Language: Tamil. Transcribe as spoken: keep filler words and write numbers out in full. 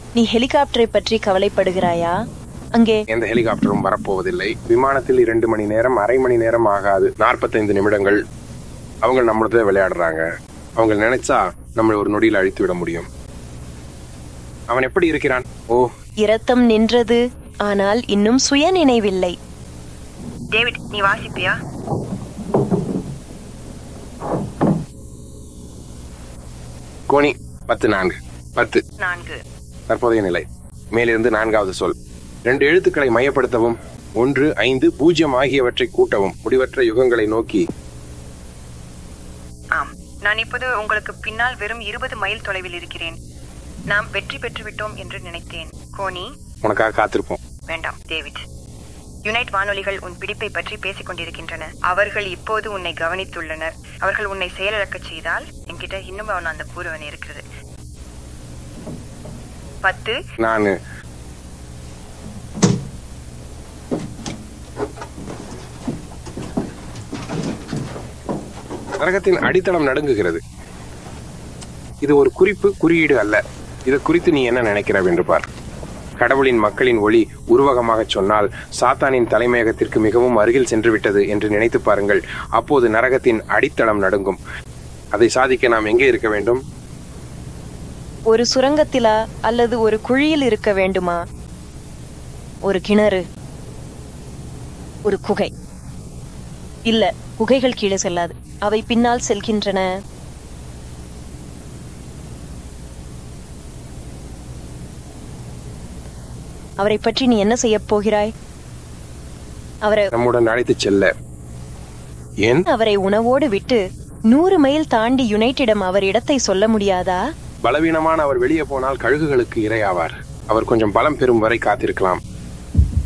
நீ ஹெலிகாப்டரை பற்றி கவலைப்படுகிறாயா? அங்கே எந்த ஹெலிகாப்டரும் வரப்போவதில்லை. விமானத்தில் இரண்டு மணி நேரம் அரை மணி நேரம் ஆகாது, நாற்பத்தைந்து நிமிடங்கள். அவங்க நம்மளதே விளையாடுறாங்க. அவங்க நினைச்சா நம்மளை ஒரு நொடியில் அழித்து விட முடியும். அவன் எப்படி இருக்கிறான்? ஓ, இரத்தம் நின்றது, ஆனால் இன்னும் சுய நினைவில்லை. டேவிட், நீ வாசிப்பியா? கோனி பத்து நான்கு பத்து நான்கு. தற்போதைய நிலை. மேலிருந்து நான்காவது சொல். ரெண்டு எழுத்துக்களை மையப்படுத்தவும். ஒன்று ஐந்து பூஜ்ஜியம் ஆகியவற்றை கூட்டவும். முடிவற்ற யுகங்களை நோக்கி. ஆம், நான் இப்போது உங்களுக்கு பின்னால் வெறும் இருபது மைல் தொலைவில் இருக்கிறேன். நாம் வெற்றி பெற்று விட்டோம் என்று நினைத்தேன். கோனி, உனக்காக காத்திருப்போம். வேண்டாம் டேவிட். யுனைட் வானொலிகள் உன் பிடிப்பை பற்றி பேசிக் கொண்டிருக்கின்றன. அவர்கள் இப்போது உன்னை கவனித்துள்ளனர். அவர்கள் உன்னை செயலிழக்க செய்தால் என்கிட்ட இன்னும் அவன் அந்த கூறுவன் இருக்கிறது. பத்து. நான் நரகத்தின் அடித்தளம் நடுங்குகிறது. இது ஒரு குறிப்பு குறியீடு அல்ல. இது குறித்து நீ என்ன நினைக்கிறாய் என்று பார். கடவுளின் மக்களின் ஒளி உருவகமாக சொன்னால் சாத்தானின் தலைமையகத்திற்கு மிகவும் அருகில் சென்று விட்டது என்று நினைத்து பாருங்கள். அப்போது நரகத்தின் அடித்தளம் நடுங்கும். அதை சாதிக்க நாம் எங்கே இருக்க வேண்டும்? ஒரு சுரங்கத்திலா அல்லது ஒரு குழியில் இருக்க வேண்டுமா? ஒரு கிணறு, ஒரு குகை. இல்ல, குகைகள் கீழே செல்லாது, அவை பின்னால் செல்கின்றன. அவரை பற்றி நீ என்ன செய்ய போகிறாய்? அவரை நம்முடன் அழைத்து செல்ல. ஏன்? அவரை உணவோடு விட்டு நூறு மைல் தாண்டி யுனைட்டிடம் அவர் இடத்தை சொல்ல முடியாதா? பலவீனமான அவர் வெளியே போனால் கழுகுகளுக்கு இரையாவார். அவர் கொஞ்சம் பலம் பெறும் வரை காத்திருக்கலாம்.